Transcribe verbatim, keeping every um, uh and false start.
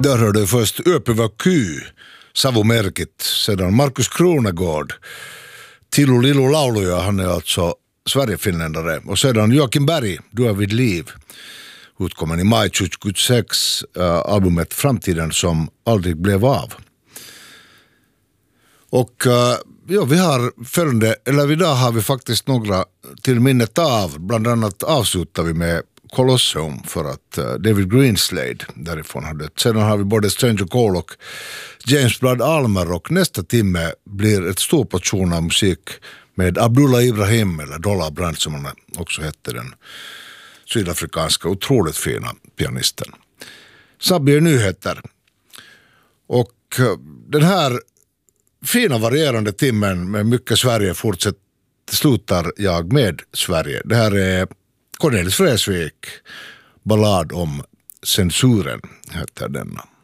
Där hörde du först Öpivä Ky, Savomärkit, sedan Markus Kronegård, Tilo Lilo lauluja, han är alltså Sverigefinländare, och sedan Joakim Berg, Du är vid liv, utkommen i maj tjugohundrasex, äh, albumet Framtiden som aldrig blev av. Och äh, ja, vi har följande, eller idag har vi faktiskt några till minnet av, bland annat avslutar vi med Colosseum för att uh, David Greenslade därifrån har dött. Sedan har vi både Stranger Cole och James Blood Almer, och nästa timme blir ett stor portion av musik med Abdullah Ibrahim, eller Dollar Brand som han också hette, den sydafrikanska otroligt fina pianisten. Sabbi är nyheter. Och uh, den här fina varierande timmen med mycket Sverige fortsätter, slutar jag med Sverige. Det här är Cornelis Vreeswijk, Ballad om censuren heter denna.